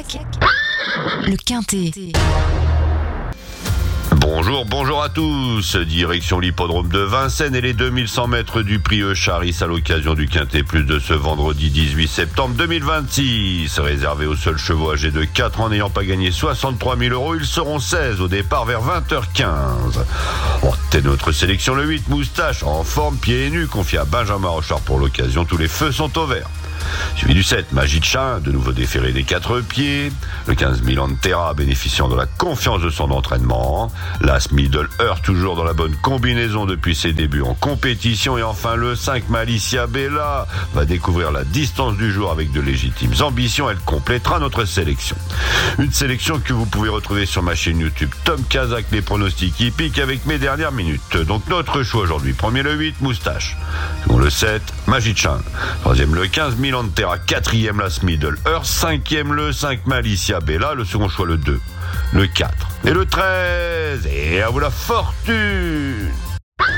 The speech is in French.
sec, le Quintet. Bonjour à tous. Direction l'hippodrome de Vincennes et les 2100 mètres du prix Eucharis à l'occasion du Quintet Plus de ce vendredi 18 septembre 2026. Réservé aux seuls chevaux âgés de 4 ans n'ayant pas gagné 63 000 €, ils seront 16 au départ vers 20h15. Telle notre sélection, le 8 Moustache, en forme, pieds et nus, confié à Benjamin Rochard pour l'occasion. Tous les feux sont au vert. Suivi du 7, Magie de Chin, de nouveau déféré des 4 pieds. Le 15 Milan de Terra, bénéficiant de la confiance de son entraînement. L'As Middle Earth, toujours dans la bonne combinaison depuis ses débuts en compétition. Et enfin le 5 Malicia Bella va découvrir la distance du jour avec de légitimes ambitions. Elle complétera notre sélection. Une sélection que vous pouvez retrouver sur ma chaîne YouTube Tom Kazak, les pronostics hippiques avec mes dernières minutes. Donc notre choix aujourd'hui, premier le 8 Moustache, second le 7 Magie de Chin, troisième le 15 Milan de Terra, quatrième l'As Middle Earth, cinquième le 5 Malicia Bella, le second choix le 2, le 4 et le 13. Et à vous la fortune!